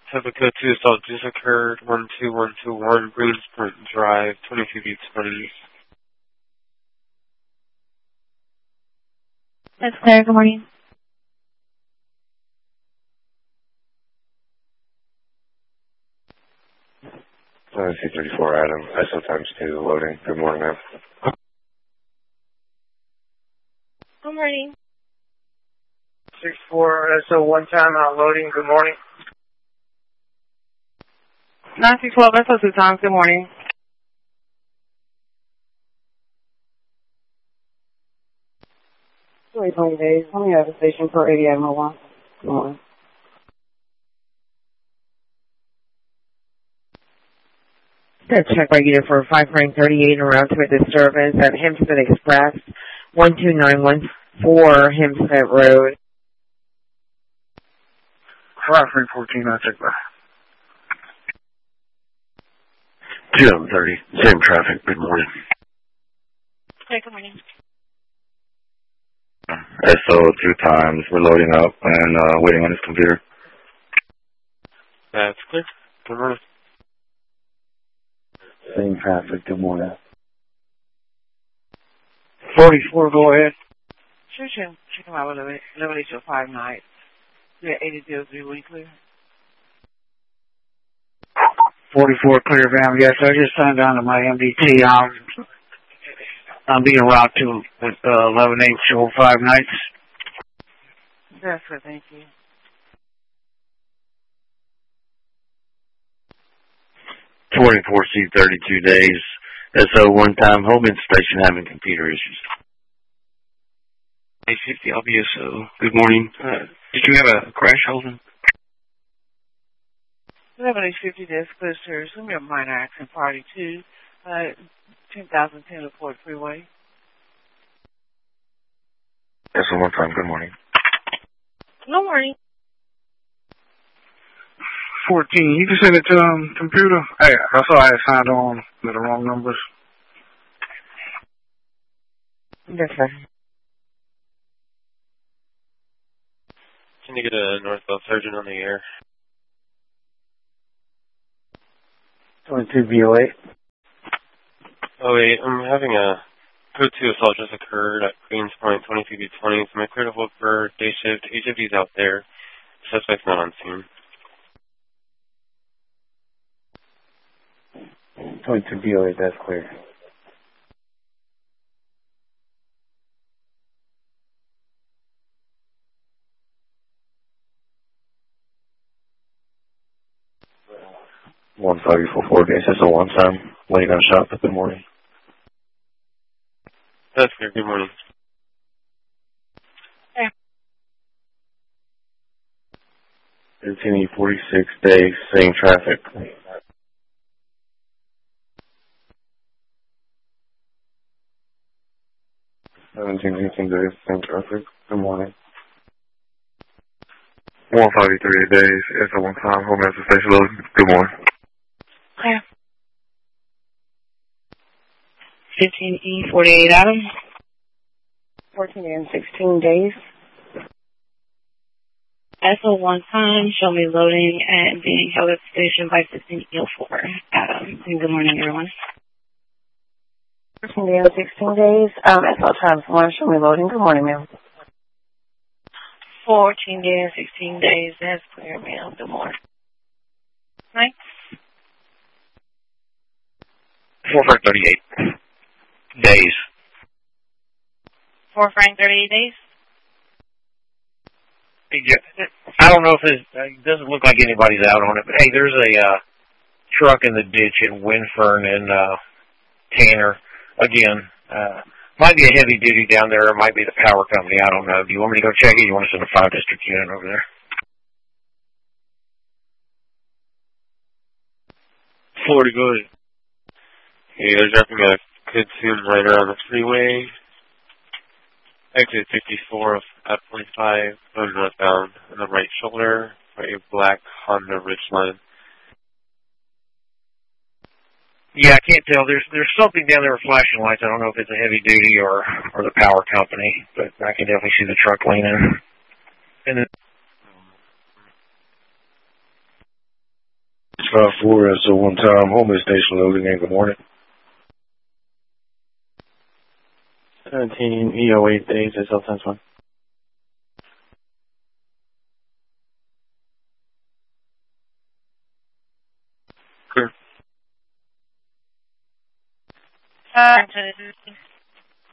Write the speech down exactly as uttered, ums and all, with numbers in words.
Have a code two assault just occurred, one two one two one, Greenspoint Drive, twenty-two B twenty. That's Claire, good morning. Uh, C thirty-four Adam, S O times two, loading. Good morning, ma'am. Good morning. six four S O one time out loading, good morning. nine six one S O two times, good morning. twenty days, only have a station for eighty-eight mobile. Good morning. That's check regular for five nine thirty-eight around to a disturbance at Hempstead Express, one two nine one four Hempstead Road. five three fourteen, I'll check back. two eleven thirty, same traffic, good morning. Hey, good morning. S O two times, we're loading up and uh, waiting on his computer. That's clear. Good morning. Same traffic, good morning. forty-four, go ahead. Sure, sure. Check them out with eleven eight five nights. Yeah, eighty zero three, will you clear? forty-four, clear, Vam. Yes, I just signed on to my M D T. Um, I'm being routed to with uh, eleven eight oh five nights. That's good, thank you. twenty-four C thirty-two days, S O one time, home station having computer issues. A fifty L B S O, good morning. Uh, did you have a crash, Holden? eleven eight fifty, that's clear, sir. It's going to be a minor accident, party two, uh, ten thousand ten Laporte Freeway. S O one time, good morning. Good morning. fourteen, you can send it to um computer. Hey, I saw I had signed on with the wrong numbers. Yes, sir. Can you get a northbound surgeon on the air? twenty-two B O eight. Oh wait, I'm having a code two assault just occurred at Greenspoint, twenty-two B twenty. So my clear to hold for day shift. H F D's out there. Suspect's not on scene. twenty-two B O eight, that's clear. one five four four days, S O one time, waiting on shop, good morning. That's clear, good morning. Hey. thirteen E forty-six days, same traffic. seventeen eighteen days, same traffic, good morning. one fifty-three days, S O one time, home master station load, good morning. Yeah. fifteen E forty-eight, Adam. fourteen and sixteen days. S O one time, show me loading and being held at the station by fifteen E oh four, Adam. And good morning, everyone. fourteen and sixteen days. Um, S O times one, show me loading. Good morning, ma'am. fourteen days, sixteen days, that's clear, ma'am. Good morning. Right? four five thirty-eight days. Four franc, thirty-eight days? I don't know if it, it doesn't look like anybody's out on it, but hey, there's a uh, truck in the ditch in Winfern and uh, Tanner. Again, uh, might be a heavy duty down there, or it might be the power company. I don't know. Do you want me to go check it? You want to send a five district unit over there? forty, go ahead. Okay, they're dropping a good soon liner on the freeway. Exit fifty-four at forty-five, going northbound on the right shoulder for a black Honda Ridgeline. Yeah, I can't tell. There's there's something down there with flashing lights. I don't know if it's a heavy duty or or the power company, but I can definitely see the truck leaning. And then five four, S O one time, Holman Station loading in. Good morning. seventeen E O eight days, S L times one. Clear. Uh,